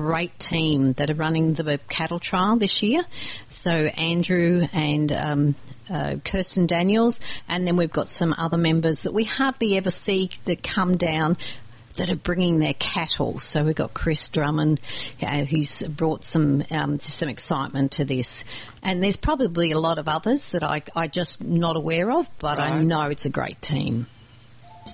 great team that are running the cattle trial this year. So Andrew and Kirsten Daniels, and then we've got some other members that we hardly ever see that come down that are bringing their cattle. So we've got Chris Drummond, who's brought some excitement to this. And there's probably a lot of others that I just not aware of, but I know it's a great team.